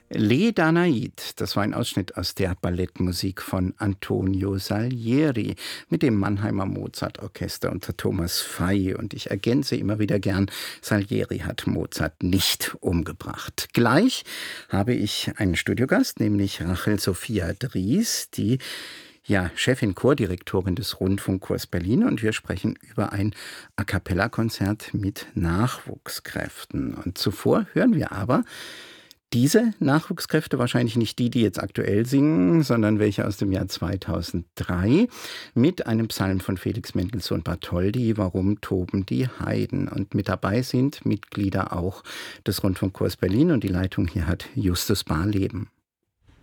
Le Danaid, das war ein Ausschnitt aus der Ballettmusik von Antonio Salieri mit dem Mannheimer Mozartorchester unter Thomas Fey. Und ich ergänze immer wieder gern, Salieri hat Mozart nicht umgebracht. Gleich habe ich einen Studiogast, nämlich Rachel Sophia Dries, die Chefin Chordirektorin des Rundfunkchors Berlin, und wir sprechen über ein A-cappella-Konzert mit Nachwuchskräften. Und zuvor hören wir aber diese Nachwuchskräfte, wahrscheinlich nicht die jetzt aktuell singen, sondern welche aus dem Jahr 2003, mit einem Psalm von Felix Mendelssohn Bartholdy, Warum toben die Heiden? Und mit dabei sind Mitglieder auch des Rundfunkchors Berlin, und die Leitung hier hat Justus Barleben.